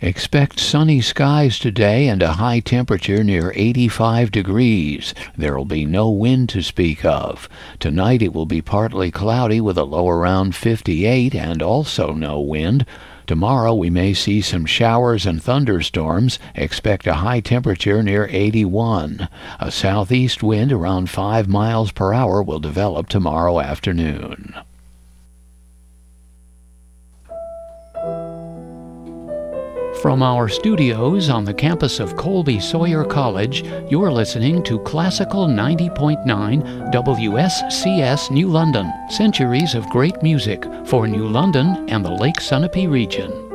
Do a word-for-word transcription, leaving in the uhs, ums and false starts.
Expect sunny skies today and a high temperature near eighty-five degrees. There will be no wind to speak of. Tonight it will be partly cloudy with a low around fifty-eight and also no wind. Tomorrow we may see some showers and thunderstorms. Expect a high temperature near eighty-one. A southeast wind around five miles per hour will develop tomorrow afternoon. From our studios on the campus of Colby Sawyer College, you're listening to Classical ninety point nine W S C S New London. Centuries of great music for New London and the Lake Sunapee region.